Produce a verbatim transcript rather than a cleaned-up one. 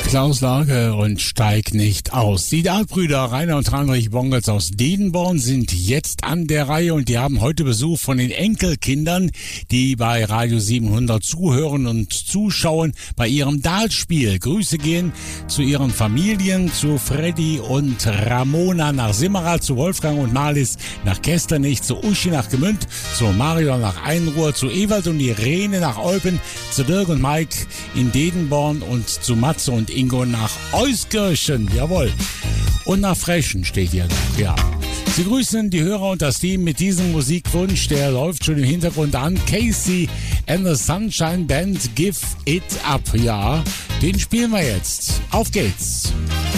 Klaus Lage und Steig nicht aus. Die Dartbrüder Rainer und Heinrich Bongels aus Dedenborn sind jetzt an der Reihe und die haben heute Besuch von den Enkelkindern, die bei Radio siebenhundert zuhören und zuschauen bei ihrem Dartspiel. Grüße gehen zu ihren Familien, zu Freddy und Ramona nach Simmerath, zu Wolfgang und Marlies nach Kesternich, zu Uschi nach Gemünd, zu Marion nach Einruhr, zu Ewald und Irene nach Eupen, zu Dirk und Mike in Dedenborn und zu Matze und Ingo nach Euskirchen, jawohl. Und nach Frechen steht hier noch, ja. Sie grüßen die Hörer und das Team mit diesem Musikwunsch, der läuft schon im Hintergrund an. Casey and the Sunshine Band, Give It Up, ja. Den spielen wir jetzt. Auf geht's.